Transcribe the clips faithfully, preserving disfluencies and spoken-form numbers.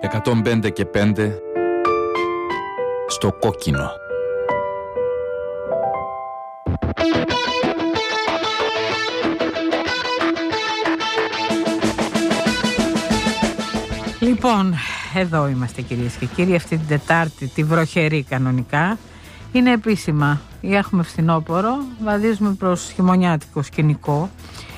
εκατόν πέντε και πέντε στο κόκκινο. Λοιπόν, εδώ είμαστε κυρίες και κύριοι, αυτή την Τετάρτη, τη βροχερή κανονικά. Είναι επίσημα, έχουμε φθινόπωρο, βαδίζουμε προς χειμωνιάτικο σκηνικό,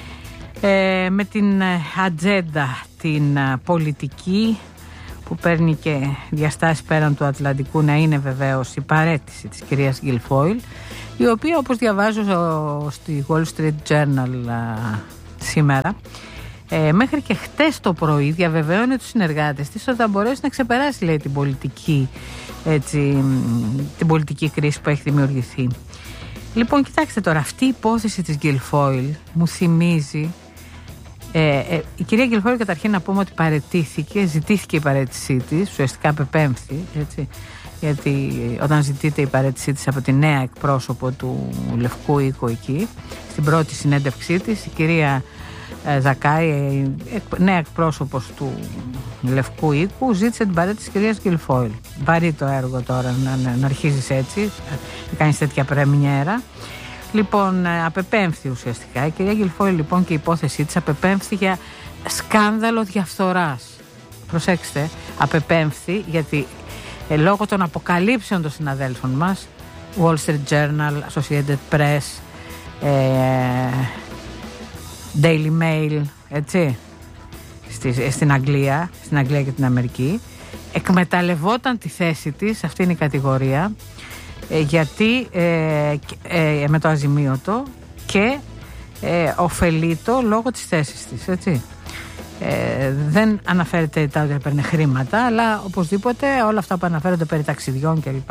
ε, με την ατζέντα την πολιτική που παίρνει και διαστάσεις πέραν του Ατλαντικού, να είναι βεβαίως η παραίτηση της κυρίας Γκιλφόιλ, η οποία, όπως διαβάζω στη Wall Street Journal α, σήμερα, Ε, μέχρι και χτες το πρωί διαβεβαίωνε τους συνεργάτες της ότι θα μπορέσει να ξεπεράσει, λέει, την πολιτική, έτσι, την πολιτική κρίση που έχει δημιουργηθεί. Λοιπόν, κοιτάξτε τώρα, αυτή η υπόθεση της Γκιλφόιλ μου θυμίζει ε, ε, η κυρία Γκιλφόιλ, καταρχήν να πούμε ότι παραιτήθηκε, ζητήθηκε η παραίτησή της, ουσιαστικά απεπέμφθη, έτσι, γιατί όταν ζητείται η παραίτησή της από τη νέα εκπρόσωπο του Λευκού Οίκου εκεί, στην πρώτη συνέντευξή της, η κυρία Ζακάη, νέα εκπρόσωπος του Λευκού Οίκου, ζήτησε την παρέτηση της κυρίας Γκιλφόιλ. Βαρύ το έργο τώρα να, να αρχίζεις έτσι, να κάνεις τέτοια πρεμιέρα. Λοιπόν, απεπέμφθη ουσιαστικά η κυρία Γκιλφόιλ, λοιπόν, και η υπόθεσή της απεπέμφθη για σκάνδαλο διαφθοράς. Προσέξτε, απεπέμφθη γιατί ε, λόγω των αποκαλύψεων των συναδέλφων μας, Wall Street Journal, Associated Press, ε, Daily Mail, έτσι, στη, στην Αγγλία, στην Αγγλία και την Αμερική, εκμεταλλευόταν τη θέση της, αυτή είναι η κατηγορία, ε, γιατί ε, ε, με το αζημίωτο και ε, ωφελείτο λόγω της θέσης της, έτσι. Ε, δεν αναφέρεται τα ότι έπαιρνε χρήματα, αλλά οπωσδήποτε όλα αυτά που αναφέρονται περί ταξιδιών κλπ.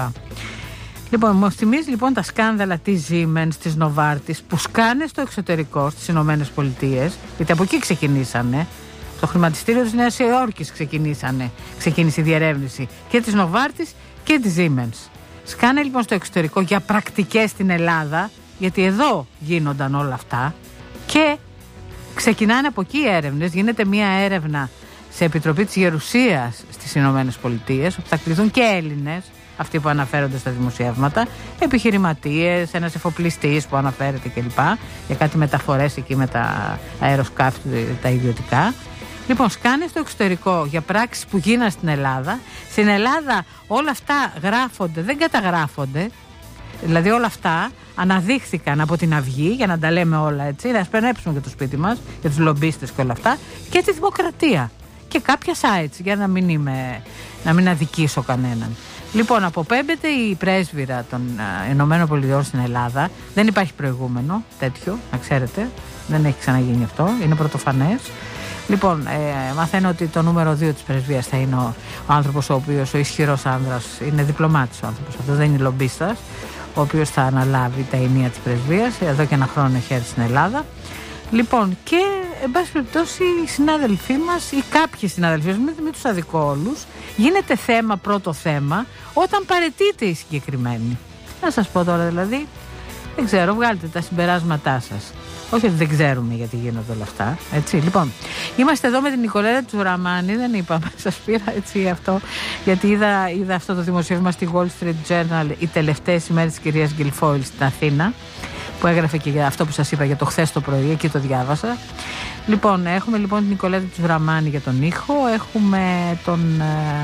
Λοιπόν, μου θυμίζει λοιπόν τα σκάνδαλα της Siemens, της Novartis, που σκάνε στο εξωτερικό, στις Ηνωμένες Πολιτείες, γιατί από εκεί ξεκινήσανε. Το χρηματιστήριο της Νέας Υόρκης ξεκινήσανε, ξεκίνησε η διερεύνηση και της Novartis και της Siemens. Σκάνε λοιπόν στο εξωτερικό για πρακτικές στην Ελλάδα, γιατί εδώ γίνονταν όλα αυτά, και ξεκινάνε από εκεί έρευνες. Γίνεται μια έρευνα σε επιτροπή της Γερουσίας στις Ηνωμένες Πολιτείες, όπου θα κληθούν και Έλληνες, αυτοί που αναφέρονται στα δημοσιεύματα, επιχειρηματίες, ένας εφοπλιστής που αναφέρεται κλπ. Για κάτι μεταφορές εκεί με τα αεροσκάφη, τα ιδιωτικά. Λοιπόν, σκάνε στο εξωτερικό για πράξεις που γίνανε στην Ελλάδα. Στην Ελλάδα όλα αυτά γράφονται, δεν καταγράφονται. Δηλαδή όλα αυτά αναδείχθηκαν από την Αυγή, για να τα λέμε όλα έτσι, να σπενέψουμε και το σπίτι μας, για τους λομπίστες και όλα αυτά, και τη Δημοκρατία. Και κάποια sites, για να μην, είμαι, να μην αδικήσω κανέναν. Λοιπόν, αποπέμπεται η πρέσβυρα των Ηνωμένων Πολιτειών στην Ελλάδα. Δεν υπάρχει προηγούμενο τέτοιο, να ξέρετε. Δεν έχει ξαναγίνει αυτό, είναι πρωτοφανές. Λοιπόν, ε, μαθαίνω ότι το νούμερο δύο της πρεσβείας θα είναι ο, ο άνθρωπος ο οποίος, ο ισχυρός άνδρας, είναι διπλωμάτης ο άνθρωπος αυτός, δεν είναι λομπίστας, ο οποίος θα αναλάβει τα ενία της πρεσβείας. Εδώ και ένα χρόνο έχει έρθει στην Ελλάδα. Λοιπόν, και εν πάση περιπτώσει οι συνάδελφοί μας ή κάποιοι συνάδελφοί μας, μην, μην τους αδικώ όλους, γίνεται θέμα, πρώτο θέμα, όταν παραιτείται η συγκεκριμένη. Να σας πω τώρα δηλαδή, δεν ξέρω, βγάλτε τα συμπεράσματά σας. Όχι ότι δεν ξέρουμε γιατί γίνονται όλα αυτά, έτσι. Λοιπόν, είμαστε εδώ με την Νικολέτα Τζουραμάνη, δεν είπαμε, σας πήρα έτσι αυτό, γιατί είδα, είδα αυτό το δημοσίευμα στη Wall Street Journal, οι τελευταίες ημέρες της κυρίας Γκιλφόιλ στην Αθήνα, που έγραφε και για αυτό που σας είπα για το χθες το πρωί, εκεί το διάβασα. Λοιπόν, έχουμε λοιπόν την Νικολέτα Τζουραμάνη για τον ήχο, έχουμε τον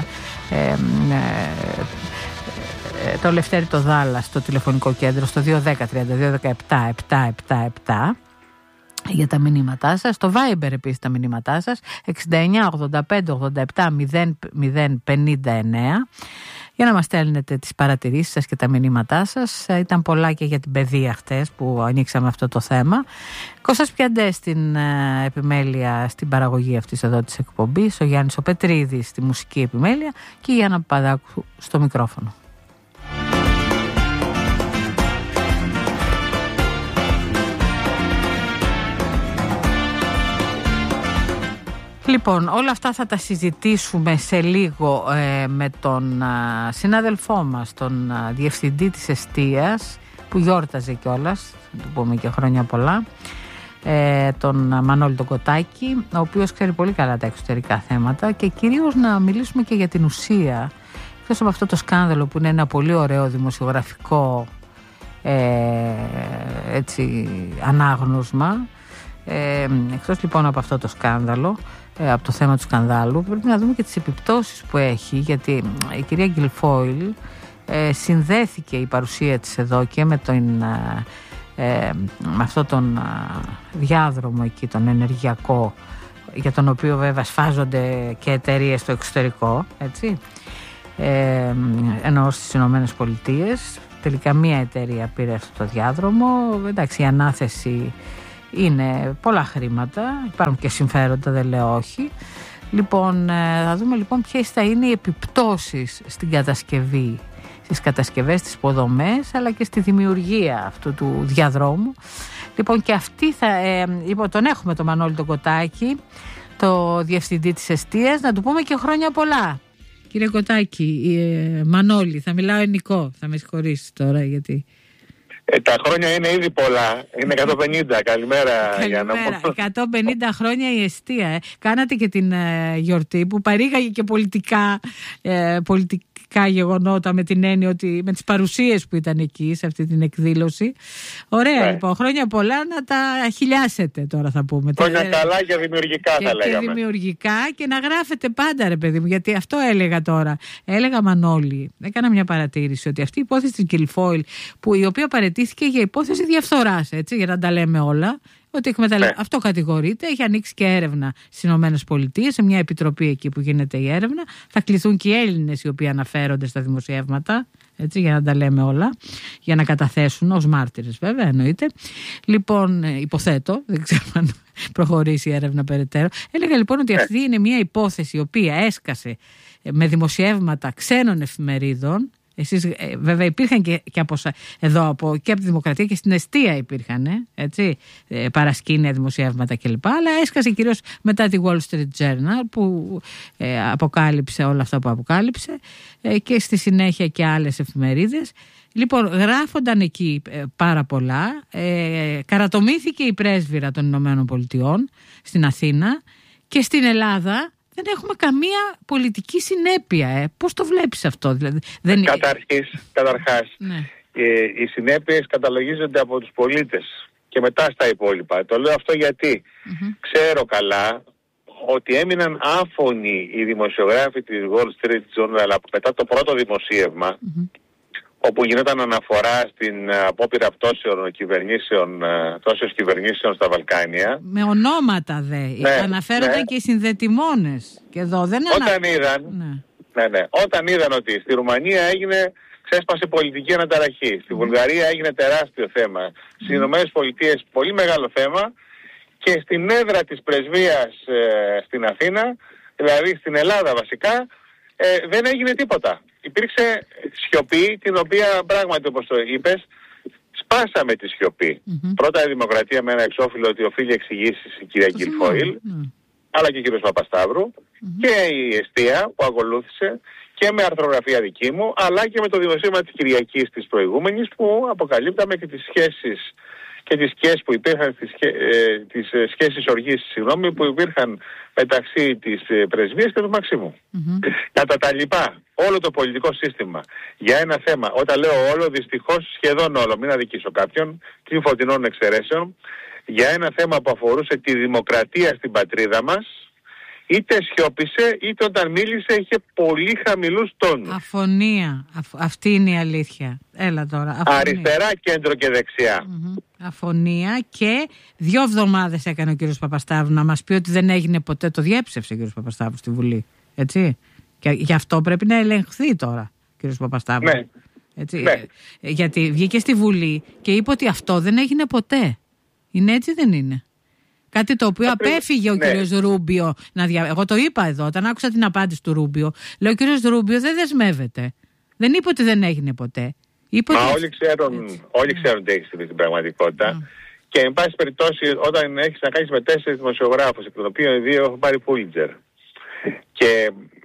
ε, ε, ε, το Λευτέρη το Δάλα στο τηλεφωνικό κέντρο στο δύο ένα μηδέν τρία δύο ένα επτά επτά επτά επτά για τα μηνύματά σας. Στο Viber επίσης τα μηνύματά σας εξήντα εννιά ογδόντα πέντε ογδόντα επτά μηδέν μηδέν πενήντα εννέα για να μας στέλνετε τις παρατηρήσεις σας και τα μηνύματά σας. Ήταν πολλά και για την παιδεία χτες που ανοίξαμε αυτό το θέμα. Κώστας Πιαντέ στην ε, επιμέλεια, στην παραγωγή αυτής εδώ της εκπομπής, ο Γιάννης ο Πετρίδης στη μουσική επιμέλεια και η Γιάννα Παπαδάκου στο μικρόφωνο. Λοιπόν, όλα αυτά θα τα συζητήσουμε σε λίγο ε, με τον α, συνάδελφό μας, τον α, διευθυντή της εστίας, που γιόρταζε κιόλας, θα του πούμε και χρόνια πολλά, ε, τον Μανώλη τον Κοτάκη, ο οποίος ξέρει πολύ καλά τα εξωτερικά θέματα, και κυρίως να μιλήσουμε και για την ουσία, εκτός από αυτό το σκάνδαλο που είναι ένα πολύ ωραίο δημοσιογραφικό ε, έτσι, ανάγνωσμα. Ε, εκτός λοιπόν από αυτό το σκάνδαλο, ε, από το θέμα του σκανδάλου, πρέπει να δούμε και τις επιπτώσεις που έχει, γιατί η κυρία Γκιλφόιλ ε, συνδέθηκε η παρουσία της εδώ και με, τον, ε, με αυτό τον διάδρομο εκεί, τον ενεργειακό, για τον οποίο βέβαια σφάζονται και εταιρείες στο εξωτερικό, έτσι, ε, ενώ στις Ηνωμένες Πολιτείες. Τελικά μία εταιρεία πήρε αυτό το διάδρομο. Εντάξει, η ανάθεση είναι πολλά χρήματα, υπάρχουν και συμφέροντα, δεν λέω όχι. Λοιπόν, θα δούμε λοιπόν ποιες θα είναι οι επιπτώσεις στην κατασκευή, στις κατασκευές, στις υποδομές, αλλά και στη δημιουργία αυτού του διαδρόμου. Λοιπόν, και αυτή θα, ε, λοιπόν, τον έχουμε τον Μανώλη τον Κοτάκη, το διευθυντή της εστίας, να του πούμε και χρόνια πολλά. Κύριε Κοτάκη, ε, Μανώλη, θα μιλάω ελληνικό, θα με συγχωρήσεις τώρα γιατί... Ε, τα χρόνια είναι ήδη πολλά, είναι εκατόν πενήντα, καλημέρα. Καλημέρα, εκατόν πενήντα χρόνια η εστία. Ε. Κάνατε και την ε, γιορτή που παρήγαγε και πολιτικά, ε, πολιτικά γεγονότα, με την έννοια ότι με τις παρουσίες που ήταν εκεί σε αυτή την εκδήλωση. Ωραία, ναι. Λοιπόν, χρόνια πολλά, να τα χιλιάσετε τώρα θα πούμε. Χρόνια ε, καλά και δημιουργικά και, θα λέγαμε. Και δημιουργικά, και να γράφετε πάντα ρε παιδί μου, γιατί αυτό έλεγα τώρα. Έλεγα Μανώλη, έκανα μια παρατήρηση ότι αυτή η υπόθεση της Γκιλφόιλ, που η οποία παραιτήθηκε για υπόθεση διαφθοράς, έτσι, για να τα λέμε όλα, ότι εκμεταλλε... ναι. αυτό κατηγορείται, έχει ανοίξει και έρευνα στις Ηνωμένες Πολιτείες, σε μια επιτροπή εκεί που γίνεται η έρευνα. Θα κληθούν και οι Έλληνες οι οποίοι αναφέρονται στα δημοσιεύματα, έτσι, για να τα λέμε όλα, για να καταθέσουν ως μάρτυρες, βέβαια, εννοείται. Λοιπόν, υποθέτω, δεν ξέρω αν προχωρήσει η έρευνα περαιτέρω. Έλεγα λοιπόν ότι αυτή είναι μια υπόθεση η οποία έσκασε με δημοσιεύματα ξένων εφημερίδων. Εσείς, ε, βέβαια υπήρχαν και, και από, εδώ από, και από τη Δημοκρατία και στην εστία υπήρχαν ε, έτσι, ε, παρασκήνια, δημοσιεύματα κλπ. Αλλά έσκασε κυρίως μετά τη Wall Street Journal που ε, αποκάλυψε όλα αυτά που αποκάλυψε ε, και στη συνέχεια και άλλες εφημερίδες. Λοιπόν, γράφονταν εκεί ε, πάρα πολλά. Ε, καρατομήθηκε η πρέσβυρα των Ηνωμένων Πολιτειών στην Αθήνα, και στην Ελλάδα δεν έχουμε καμία πολιτική συνέπεια. Ε. Πώς το βλέπεις αυτό? Δηλαδή, δεν... Καταρχής, καταρχάς, ναι. ε, οι συνέπειες καταλογίζονται από τους πολίτες και μετά στα υπόλοιπα. Το λέω αυτό γιατί mm-hmm. ξέρω καλά ότι έμειναν άφωνοι οι δημοσιογράφοι της Wall Street Journal μετά το πρώτο δημοσίευμα, mm-hmm. όπου γινόταν αναφορά στην απόπειρα πτώσεων κυβερνήσεων, πτώσεως κυβερνήσεων στα Βαλκάνια. Με ονόματα δε. Ναι, αναφέρονταν ναι. και οι συνδετημόνες. Και εδώ δεν Όταν ανα... είδαν, ναι. Ναι, ναι, όταν είδαν ότι στη Ρουμανία έγινε, ξέσπασε πολιτική αναταραχή. Στη mm. Βουλγαρία έγινε τεράστιο θέμα. Mm. Στις Ηνωμένες Πολιτείες πολύ μεγάλο θέμα. Και στην έδρα της πρεσβείας ε, στην Αθήνα, δηλαδή στην Ελλάδα βασικά, ε, δεν έγινε τίποτα. Υπήρξε σιωπή, την οποία πράγματι, όπως το είπες, σπάσαμε τη σιωπή. Mm-hmm. Πρώτα η Δημοκρατία με ένα εξώφυλλο ότι οφείλει εξηγήσεις η κυρία Γκιλφόιλ, mm-hmm. αλλά και ο κύριος Παπασταύρου, mm-hmm. και η εστία που ακολούθησε, και με αρθρογραφία δική μου, αλλά και με το δημοσίευμα της Κυριακής της προηγούμενης, που αποκαλύπταμε και τις σχέσεις και τις σχέσεις που υπήρχαν, τις, ε, τις ε, σχέσεις οργής, συγγνώμη, που υπήρχαν μεταξύ της ε, πρεσβείας και του Μαξίμου. Mm-hmm. Κατά τα λοιπά, όλο το πολιτικό σύστημα για ένα θέμα, όταν λέω όλο, δυστυχώς σχεδόν όλο, μην αδικήσω κάποιον, και φωτεινών εξαιρέσεων, για ένα θέμα που αφορούσε τη δημοκρατία στην πατρίδα μας, είτε σιώπησε, είτε όταν μίλησε είχε πολύ χαμηλούς τόνους. Αφωνία. Αφ, αυτή είναι η αλήθεια. Έλα τώρα. Αφωνία. Αριστερά, κέντρο και δεξιά. Mm-hmm. Αφωνία, και δύο εβδομάδες έκανε ο κύριος Παπασταύρου να μας πει ότι δεν έγινε ποτέ. Το διέψευσε ο κύριος Παπασταύρου στη Βουλή. Έτσι. Και γι' αυτό πρέπει να ελεγχθεί τώρα ο κύριος Παπασταύρου. Ναι. Έτσι. Ναι. Γιατί βγήκε στη Βουλή και είπε ότι αυτό δεν έγινε ποτέ. Είναι έτσι, δεν είναι? Κάτι το οποίο Απρί... απέφυγε ο ναι. κύριος Ρούμπιο. Να δια... Εγώ το είπα εδώ, όταν άκουσα την απάντηση του Ρούμπιο. Λέω, ο κύριος Ρούμπιο δεν δεσμεύεται. Δεν είπε ότι δεν έγινε ποτέ. Είπε Μα ότι... όλοι ξέρουν, όλοι ξέρουν τι έχει συμβεί στην πραγματικότητα. Mm. Και εν πάση περιπτώσει, όταν έχεις να κάνεις με τέσσερις δημοσιογράφους, εκ των οποίων οι δύο έχουν πάρει Πούλιτζερ, και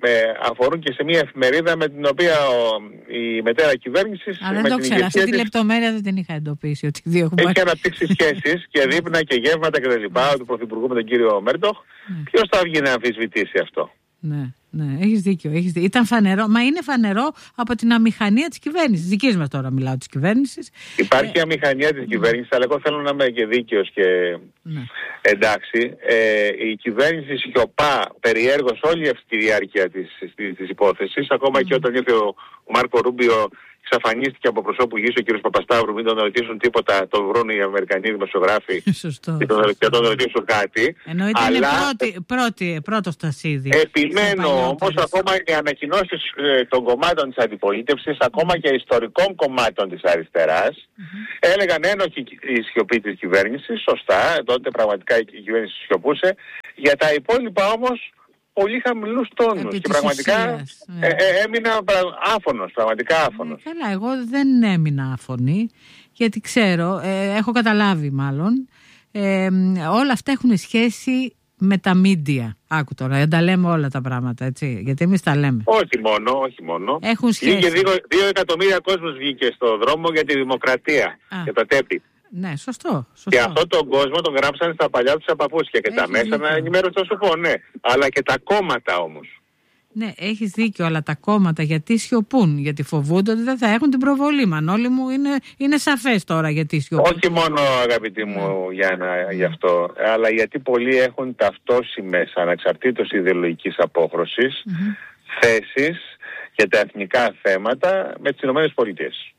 ε, αφορούν και σε μια εφημερίδα με την οποία ο, η μετέρα κυβέρνησης... Α, δεν το ξέρω. Αυτή τη λεπτομέρεια δεν την είχα εντοπίσει. Ότι δύο έχουμε... Έχει αναπτύξει σχέσεις και δείπνα και γεύματα κτλ. Του Πρωθυπουργού με τον κύριο Μέρντοχ. Ποιος θα βγει να αμφισβητήσει αυτό? Ναι, ναι, έχεις δίκιο, έχεις δίκιο. Ήταν φανερό, μα είναι φανερό από την αμηχανία της κυβέρνησης. Δικής μας τώρα μιλάω της κυβέρνησης. Υπάρχει ε... αμηχανία της κυβέρνησης, αλλά εγώ θέλω να είμαι και δίκαιος και ναι. εντάξει. Ε, η κυβέρνηση σιωπά περιέργως όλη αυτή τη διάρκεια της, της, της υπόθεσης. Ακόμα mm. και όταν ήρθε ο, ο Μάρκο Ρούμπιο, εξαφανίστηκε από προσώπου γης ο κύριος Παπασταύρου, μην τον ρωτήσουν τίποτα, τον βρουν οι Αμερικανοί δημοσιογράφοι και τον, και τον ρωτήσουν κάτι. Εννοείται αλλά... είναι πρώτη, πρώτη, πρώτο στασίδι. Επιμένω όμως ακόμα οι ανακοινώσεις ε, των κομμάτων της αντιπολίτευσης, ακόμα και ιστορικών κομμάτων της αριστεράς, mm-hmm. έλεγαν ένοχη η σιωπή της κυβέρνησης, σωστά, τότε πραγματικά η κυβέρνηση σιωπούσε, για τα υπόλοιπα όμως πολύ χαμηλούς τόνους και πραγματικά ουσίας, ναι. ε, ε, έμεινα άφωνος, πραγματικά άφωνος. Ε, καλά, εγώ δεν έμεινα άφωνη, γιατί ξέρω, ε, έχω καταλάβει μάλλον, ε, όλα αυτά έχουν σχέση με τα μίντια. Άκου τώρα, δεν τα λέμε όλα τα πράγματα, έτσι, γιατί εμείς τα λέμε. Όχι μόνο, όχι μόνο. Έχουν σχέση. Και δύο, δύο εκατομμύρια κόσμος βγήκε στο δρόμο για τη δημοκρατία, Α. για τα τέπη. Ναι, σωστό, σωστό. Και αυτόν τον κόσμο τον γράψανε στα παλιά τους παπούτσια και έχει τα μέσα δίκιο. Να ενημέρωσαν, θα σου πω, ναι. Αλλά και τα κόμματα όμως. Ναι, έχεις δίκιο, αλλά τα κόμματα γιατί σιωπούν? Γιατί φοβούνται ότι δεν θα έχουν την προβολή. Μανώλη μου, είναι, είναι σαφές τώρα γιατί σιωπούν. Όχι μόνο, αγαπητή μου mm. Γιάννα, mm. γι' αυτό, αλλά γιατί πολλοί έχουν ταυτόσιμες, ανεξαρτήτως ιδεολογικής απόχρωσης, mm-hmm. θέσεις για τα εθνικά θέματα με τις Ηνωμένες Πολιτείες.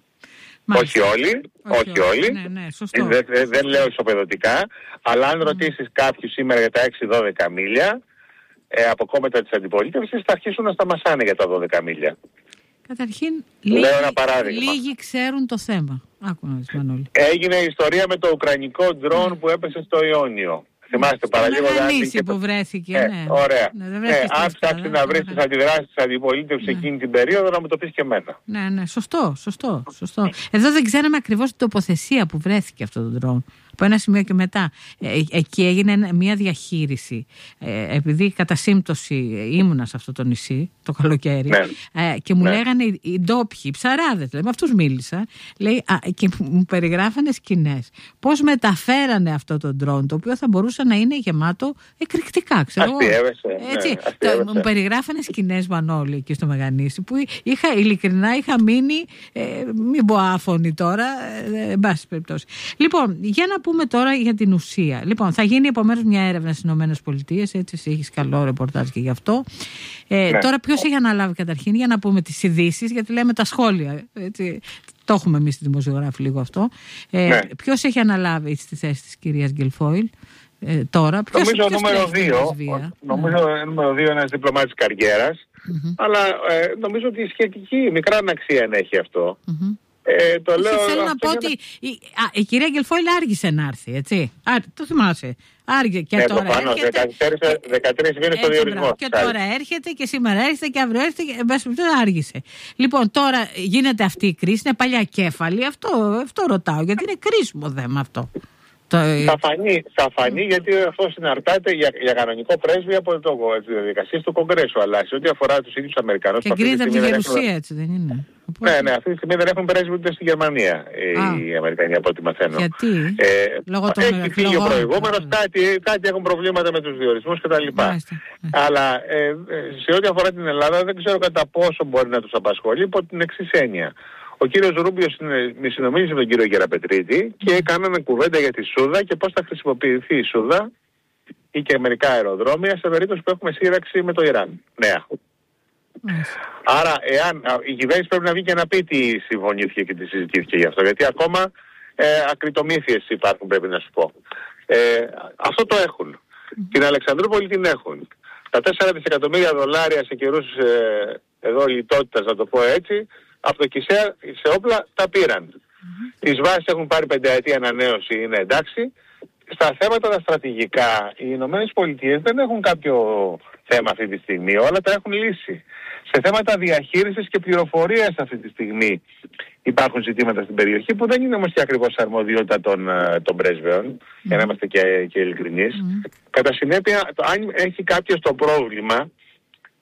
Όχι όλοι, όχι, όχι όλοι, ναι, ναι, σωστό, δεν, σωστό. δεν λέω ισοπεδωτικά, αλλά αν mm. ρωτήσεις κάποιους σήμερα για τα έξι δώδεκα μίλια, ε, από κόμματα της αντιπολίτευσης θα αρχίσουν να σταμασάνε για τα δώδεκα μίλια. Καταρχήν, λίγοι, λίγοι ξέρουν το θέμα. Άκου να δεις, Μανώλη. Έγινε η ιστορία με το ουκρανικό ντρόν mm. που έπεσε στο Ιόνιο. Θυμάστε παραλίγο νήσι που βρέθηκε, ε, ναι. Ωραία. Ναι, ναι, αν ψάξει να βρεις τις αντιδράσεις της αντιπολίτευσης ναι. εκείνη την περίοδο, να μου το πεις και εμένα. Ναι, ναι, σωστό, σωστό, σωστό. Εδώ δεν ξέραμε ακριβώς την τοποθεσία που βρέθηκε αυτό το ντρόν. Από ένα σημείο και μετά. Ε, εκεί έγινε μια διαχείριση. Ε, επειδή κατά σύμπτωση ήμουνα σε αυτό το νησί το καλοκαίρι ναι. ε, και μου ναι. λέγανε οι, οι ντόπιοι, οι ψαράδες, με αυτούς μίλησα, λέει, α, και μου περιγράφανε σκηνές. Πώς μεταφέρανε αυτό το ντρόν, το οποίο θα μπορούσε να είναι γεμάτο εκρηκτικά, ξέρω αστιεύεσαι, έτσι, ναι, το, μου περιγράφανε σκηνές, Μανώλη, εκεί στο Μεγανήσι, που είχα, ειλικρινά είχα μείνει, ε, μην πω άφωνη τώρα, ε, εν πάση περιπτώσει. Λοιπόν, για να πούμε τώρα για την ουσία. Λοιπόν, θα γίνει επομένως μια έρευνα στις Ηνωμένες Πολιτείες, έτσι, εσύ έχεις καλό ρεπορτάζ και γι' αυτό. Ε, ναι. Τώρα ποιος έχει αναλάβει καταρχήν, για να πούμε τις ειδήσεις, γιατί λέμε τα σχόλια, έτσι. Το έχουμε εμείς στη δημοσιογράφη λίγο αυτό. Ε, ναι. Ποιος έχει αναλάβει στη θέση της κυρίας Γκελφόιλ ε, τώρα? Ποιος, νομίζω ποιος νούμερο δύο. Νομίζω ναι. νούμερο δύο ένας διπλωμάτης καριέρας. Mm-hmm. Αλλά ε, νομίζω ότι η σχετική μικρά αξία έχει αυτό. Mm-hmm. Ε, το λέω, θέλω να πω ότι η, α, η κυρία Γκελφόιλ άργησε να έρθει, έτσι. Α, το θυμάσαι. Άργησε και ναι, τώρα προφανώς, έρχεται. δεκατρείς μήνες στο διορισμό. Και τώρα έρχεται και σήμερα έρχεται και αύριο έρχεται και εν πάση περιπτώσει άργησε. Λοιπόν, τώρα γίνεται αυτή η κρίση, είναι παλιά κέφαλη. Αυτό, αυτό ρωτάω, γιατί είναι κρίσιμο θέμα αυτό. Θα φανεί, θα φανεί γιατί αυτό συναρτάται για, για κανονικό πρέσβη από το, τις διαδικασίες του Κογκρέσου. Αλλά σε ό,τι αφορά τους ίδιους Αμερικανούς... Και εγκρίνεται από τη Γερουσία, έτσι δεν είναι? Ναι, ναι, αυτή τη στιγμή δεν έχουν πρέσβη ούτε στη Γερμανία Α. οι Αμερικανοί, από ό,τι μαθαίνω. Γιατί? Ε, Λόγω των έχει φύγει ο προηγούμενος, κάτι, κάτι έχουν προβλήματα με τους διορισμούς κτλ. Αλλά ε, σε ό,τι αφορά την Ελλάδα δεν ξέρω κατά πόσο μπορεί να τους απασχολεί υπό την εξής έννοια. Ο κύριος Ρούμπιος συνομίλησε με τον κύριο Γεραπετρίτη και έκαναν κουβέντα για τη Σούδα και πώς θα χρησιμοποιηθεί η Σούδα ή και μερικά αεροδρόμια σε περίπτωση που έχουμε σύραξη με το Ιράν. Νέα. Mm. Άρα, εάν η κυβέρνηση πρέπει να βγει και να πει τι συμφωνήθηκε και τι συζητήθηκε γι' αυτό, γιατί ακόμα ε, ακριτομήθειες υπάρχουν, πρέπει να σου πω. Ε, αυτό το έχουν. Mm. Την Αλεξανδρούπολη την έχουν. Τα τέσσερα δισεκατομμύρια δολάρια σε καιρούς ε, εδώ λιτότητας, να το πω έτσι, από το ΚΙΣΕΑ σε όπλα τα πήραν. Mm-hmm. Τις βάσεις έχουν πάρει πενταετή ανανέωση, είναι εντάξει. Στα θέματα τα στρατηγικά, οι Ηνωμένες Πολιτείες δεν έχουν κάποιο θέμα αυτή τη στιγμή, όλα τα έχουν λύσει. Σε θέματα διαχείρισης και πληροφορίας αυτή τη στιγμή υπάρχουν ζητήματα στην περιοχή που δεν είναι όμως και ακριβώς αρμοδιότητα των, των πρέσβεων, mm. για να είμαστε και, και ειλικρινείς. Mm. Κατά συνέπεια, το, αν έχει κάποιος το πρόβλημα,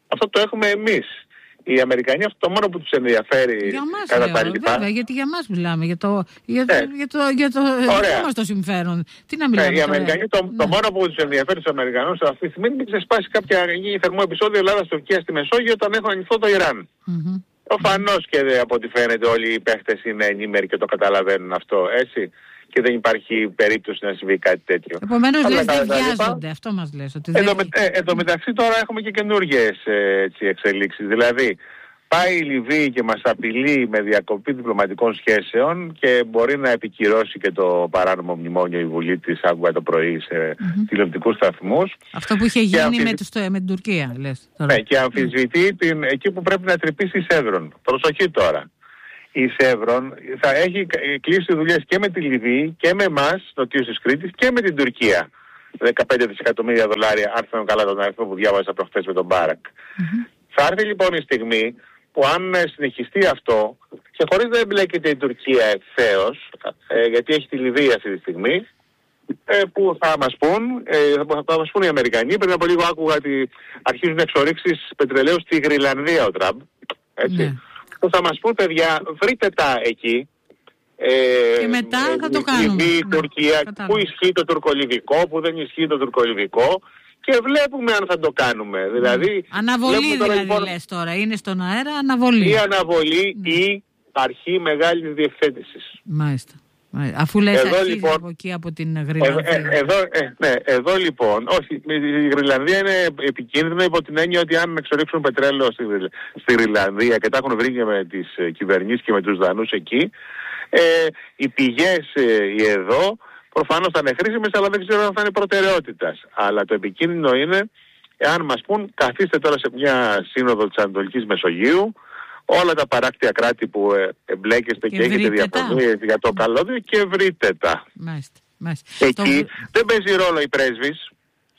Αυτό το έχουμε εμείς. Οι Αμερικανοί αυτό το μόνο που τους ενδιαφέρει για μας, κατά λέω, τα λοιπά. Βέβαια, γιατί για μας μιλάμε, για το, για το, ε. για το, για το δικό μας το συμφέρον. Τι να μιλάμε. Ε, οι Αμερικανοί, το, ναι. το μόνο που τους ενδιαφέρει στους Αμερικανούς αυτή τη στιγμή είναι να ξεσπάσει κάποια θερμό επεισόδιο Ελλάδα-Τουρκία στη Μεσόγειο όταν έχουν ανοιχτό το Ιράν. Mm-hmm. Προφανώς και από ό,τι φαίνεται όλοι οι παίχτες είναι ενήμεροι και το καταλαβαίνουν αυτό, έτσι. Και δεν υπάρχει περίπτωση να συμβεί κάτι τέτοιο. Επομένως λες δεν βιάζονται, αυτό μας λες. Ότι εν, δεν... τω, ε, εν τω μεταξύ τώρα έχουμε και καινούργιες ε, έτσι, εξελίξεις. Δηλαδή πάει η Λιβύη και μας απειλεί με διακοπή διπλωματικών σχέσεων και μπορεί να επικυρώσει και το παράνομο μνημόνιο η Βουλή της, άκουγα το πρωί σε mm-hmm. τηλεοπτικούς σταθμούς. Αυτό που είχε γίνει αμφισ... με, τους, με την Τουρκία, λες. Τώρα. Ναι, και αμφισβητεί mm. την, εκεί που πρέπει να τρυπήσει η Σέβρον. Προσοχή τώρα. Η Σέβρον θα έχει κλείσει δουλειές και με τη Λιβύη και με εμάς, νοτίους της Κρήτης, και με την Τουρκία. δεκαπέντε δισεκατομμύρια δολάρια, αν θυμάμαι καλά τον αριθμό που διάβασα προχθές με τον Μπάρακ. Mm-hmm. Θα έρθει λοιπόν η στιγμή που αν συνεχιστεί αυτό, και χωρίς να εμπλέκεται η Τουρκία ευθέως, ε, γιατί έχει τη Λιβύη αυτή τη στιγμή, ε, που θα μας πούν, ε, θα μας πούν οι Αμερικανοί. Πριν από λίγο άκουγα ότι αρχίζουν εξορίξεις πετρελαίου στη Γρυλανδία ο Τραμπ. Έτσι. Ναι. Που θα μας πούν, παιδιά, βρείτε τα εκεί. Ε, και μετά ε, θα το κάνουμε. Λιβύη, Τουρκία, ναι, που ισχύει το τουρκολιβικό, που δεν ισχύει το τουρκολιβικό. Και βλέπουμε αν θα το κάνουμε. Δηλαδή, αναβολή δηλαδή λοιπόν, λες τώρα. Είναι στον αέρα αναβολή. Ή αναβολή mm. ή αρχή μεγάλης διευθέτησης. Μάλιστα. Αφού λες εδώ, αρχίζει λοιπόν, από εκεί από την Γρυλανδία. Ε, ε, εδώ, ε, ναι, εδώ λοιπόν, όχι, η Γρυλανδία είναι επικίνδυνο υπό την έννοια ότι αν εξορίξουν πετρέλαιο στη, στη Γρυλανδία και τα έχουν βρει και με τις κυβερνήσεις και με τους Δανούς εκεί, ε, οι πηγές ε, οι εδώ προφανώς θα είναι χρήσιμες, αλλά δεν ξέρω αν θα είναι προτεραιότητας. Αλλά το επικίνδυνο είναι εάν μας πούν καθίστε τώρα σε μια σύνοδο της Ανατολικής Μεσογείου, όλα τα παράκτια κράτη που ε, εμπλέκεστε και, και έχετε διαφωνίες για το καλώδιο και βρείτε τα. Μάλιστα, μάλιστα. Εκεί το... δεν παίζει ρόλο οι πρέσβεις.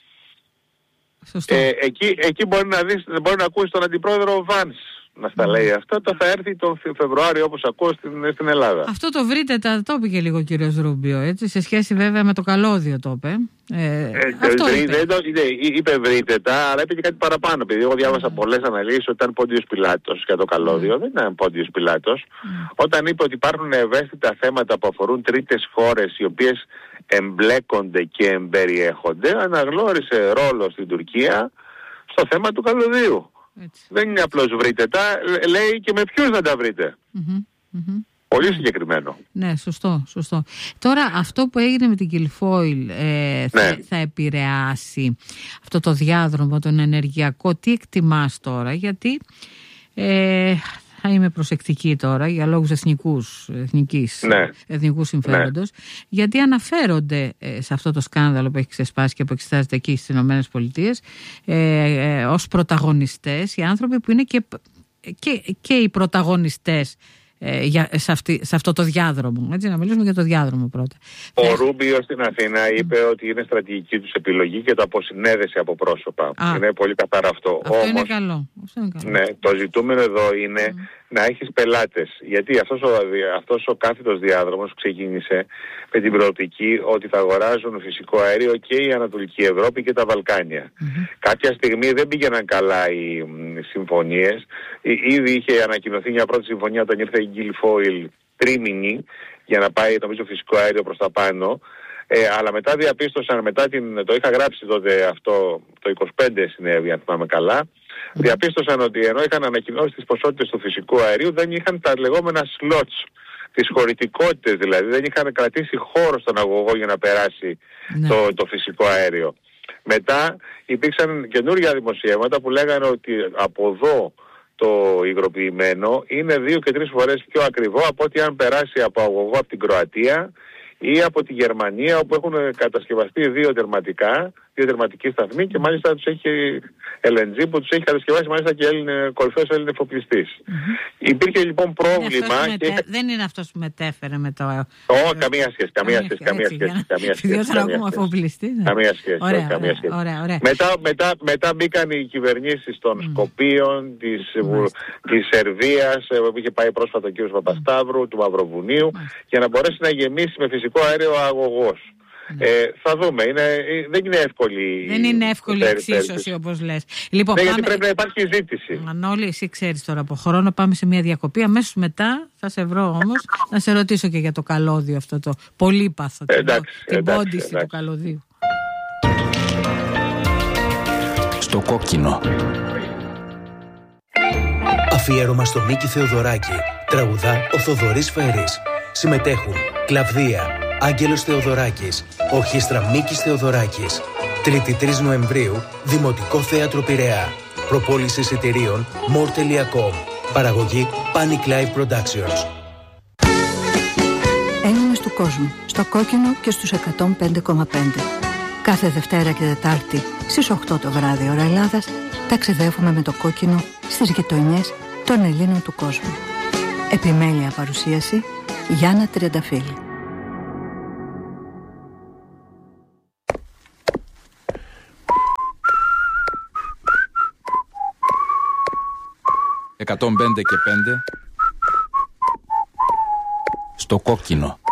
Ε, εκεί εκεί μπορεί, να δεις, μπορεί να ακούσει τον αντιπρόεδρο Βάνς να στα mm. λέει αυτά. Το θα έρθει τον Φεβρουάριο όπως ακούω στην, στην Ελλάδα. Αυτό το βρείτε, τα, το είπε και λίγο ο κύριος Ρούμπιο, έτσι, σε σχέση βέβαια με το καλώδιο το είπε. Ε, ε, αυτό βρει, είπε. Δεν το, είπε, είπε βρείτε τα, αλλά είπε και κάτι παραπάνω. Επειδή εγώ διάβασα mm. πολλές αναλύσεις ότι ήταν Πόντιος Πιλάτος για το καλώδιο. Mm. Δεν ήταν Πόντιος Πιλάτος. Mm. Όταν είπε ότι υπάρχουν ευαίσθητα θέματα που αφορούν τρίτες χώρες οι οποίες εμπλέκονται και εμπεριέχονται, αναγνώρισε ρόλο στην Τουρκία στο θέμα του καλωδίου. Έτσι. Δεν είναι απλώς βρείτε τα, λέει και με ποιους να τα βρείτε. Mm-hmm, mm-hmm. Πολύ συγκεκριμένο. Ναι, σωστό, σωστό. Τώρα αυτό που έγινε με την Κιλφόιλ ε, θα, ναι. θα επηρεάσει αυτό το διάδρομο, τον ενεργειακό. Τι εκτιμάς τώρα, γιατί ε, θα είμαι προσεκτική τώρα για λόγους εθνικούς, εθνικής, ναι. εθνικού συμφέροντος, ναι. γιατί αναφέρονται ε, σε αυτό το σκάνδαλο που έχει ξεσπάσει και που εξετάζεται εκεί στις Ηνωμένες Πολιτείες ε, ε, ως πρωταγωνιστές οι άνθρωποι που είναι και, και, και οι πρωταγωνιστές Ε, για, σε, αυτή, σε αυτό το διάδρομο. Έτσι, να μιλήσουμε για το διάδρομο πρώτα. Ο Ρούμπιο στην Αθήνα είπε mm. ότι είναι στρατηγική τους επιλογή και το αποσυνέδεση από πρόσωπα. Α. Είναι πολύ καθαρά αυτό. Αυτό, Όμως, είναι καλό. αυτό είναι καλό. Ναι, το ζητούμενο εδώ είναι mm. να έχεις πελάτες. Γιατί αυτός ο, αυτός ο κάθετος διάδρομος ξεκίνησε με την προοπτική ότι θα αγοράζουν φυσικό αέριο και η Ανατολική Ευρώπη και τα Βαλκάνια. Mm-hmm. Κάποια στιγμή δεν πήγαιναν καλά οι, οι συμφωνίες. Ήδη είχε ανακοινωθεί μια πρώτη συμφωνία όταν ήρθε η Γκιλφόιλ τρίμηνη για να πάει νομίζω φυσικό αέριο προς τα πάνω. Ε, αλλά μετά διαπίστωσαν, μετά την, το είχα γράψει τότε αυτό, το είκοσι πέντε συνέβη αν θυμάμαι καλά, mm. διαπίστωσαν ότι ενώ είχαν ανακοινώσει τις ποσότητες του φυσικού αερίου δεν είχαν τα λεγόμενα slots, τις χωρητικότητες δηλαδή, δεν είχαν κρατήσει χώρο στον αγωγό για να περάσει mm. το, το φυσικό αέριο. Μετά υπήρξαν καινούργια δημοσιεύματα που λέγανε ότι από εδώ το υγροποιημένο είναι δύο και τρεις φορές πιο ακριβό από ότι αν περάσει από αγωγό από την Κροατία ή από τη Γερμανία όπου έχουν κατασκευαστεί δύο τερματικά, δύο τερματικοί σταθμοί και μάλιστα τους έχει ελ εν τζι που τους έχει κατασκευάσει μάλιστα και Έλληνε, κορυφαίος Έλληνε εφοπλιστής. Mm-hmm. Υπήρχε λοιπόν πρόβλημα... Είναι και... μετέ... Δεν είναι αυτός που μετέφερε με το... Ω, καμία σχέση, καμία σχέση, καμία σχέση. Καμία σχέση. Καμία σχέση. Ωραία, ωραία, ωραία, ωραία. Μετά, μετά, μετά μπήκαν οι κυβερνήσεις των mm. Σκοπίων, της, mm. της Σερβίας, που είχε πάει πρόσφατα ο κ. Παπασταύρου, mm. του Μαυροβουνίου, mm. για να μπορέσει να γεμίσει με φυσικό αέριο ο αγωγός. Ναι. Ε, θα δούμε. Είναι, δεν είναι εύκολη. Δεν είναι εύκολη η εξίσωση, όπως λες. Λοιπόν, ναι, πάμε... γιατί πρέπει να υπάρχει ζήτηση. Μανώλη, εσύ ξέρεις τώρα από χρόνο, πάμε σε μια διακοπή. Αμέσως μετά θα σε βρω όμως να σε ρωτήσω και για το καλώδιο αυτό το πολύπαθο. Εντάξει, την εντάξει, πόντιση εντάξει. του καλωδίου. Στο κόκκινο. Αφιέρωμα στο Μίκη Θεοδωράκη. Τραγουδά ο Θοδωρής Φέρης. Συμμετέχουν Κλαβδία, Άγγελος Θεοδωράκης, Ορχήστρα Μίκης Θεοδωράκης. Τρίτη τρεις Νοεμβρίου, Δημοτικό Θέατρο Πειραιά. Προπόληση εισιτηρίων more τελεία com. Παραγωγή Panic Live Productions. Έλληνες του κόσμου, στο κόκκινο και στους εκατόν πέντε κόμμα πέντε. Κάθε Δευτέρα και Τετάρτη στις οκτώ το βράδυ ώρα Ελλάδας ταξιδεύουμε με το κόκκινο στις γειτονιές των Ελλήνων του κόσμου. Επιμέλεια παρουσίαση Γιάννα Τριανταφύλλη. εκατόν πέντε και πέντε. Στο κόκκινο.